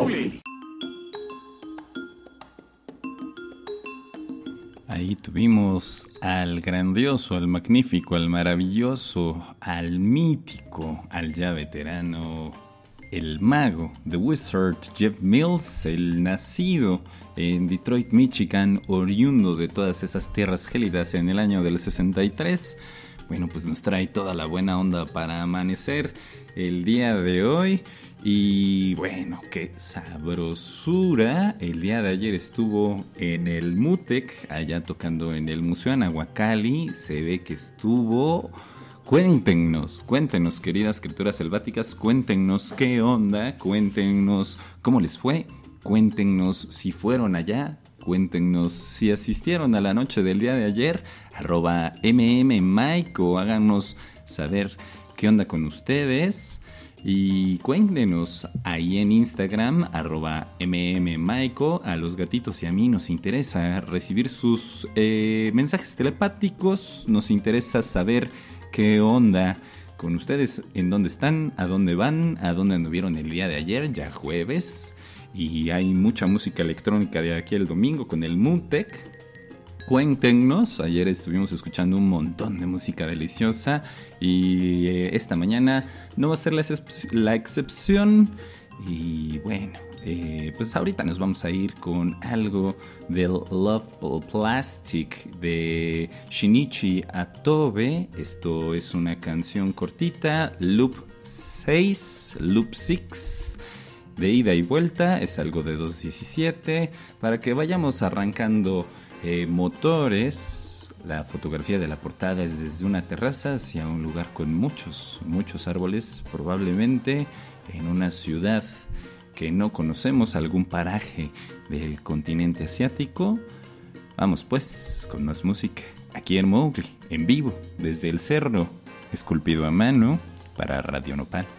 Mowgli. Ahí tuvimos al grandioso, al magnífico, al maravilloso, al mítico, al ya veterano, el mago, The Wizard, Jeff Mills, el nacido en Detroit, Michigan, oriundo de todas esas tierras gélidas en el año del 63. Bueno, pues nos trae toda la buena onda para amanecer el día de hoy. Y bueno, qué sabrosura. El día de ayer estuvo en el MUTEC, allá tocando en el Museo Anahuacalli. Se ve que estuvo... Cuéntenos, queridas criaturas selváticas, cuéntenos qué onda, cuéntenos cómo les fue, cuéntenos si fueron allá, cuéntenos si asistieron a la noche del día de ayer, @MMMike, o háganos saber qué onda con ustedes. Y cuéntenos ahí en Instagram, @MMMaico. A los gatitos y a mí nos interesa recibir sus mensajes telepáticos. Nos interesa saber qué onda con ustedes, en dónde están, a dónde van, a dónde anduvieron el día de ayer, ya jueves. Y hay mucha música electrónica de aquí al domingo con el MUTEC. Cuéntenos, ayer estuvimos escuchando un montón de música deliciosa y esta mañana no va a ser la excepción. Y bueno, pues ahorita nos vamos a ir con algo del Love Plastic de Shinichi Atobe. Esto es una canción cortita, Loop 6, de ida y vuelta, es algo de 2:17, para que vayamos arrancando motores. La fotografía de la portada es desde una terraza hacia un lugar con muchos árboles, probablemente en una ciudad que no conocemos, algún paraje del continente asiático. Vamos pues con más música aquí en Mowgli, en vivo, desde el cerro, esculpido a mano para Radio Nopal.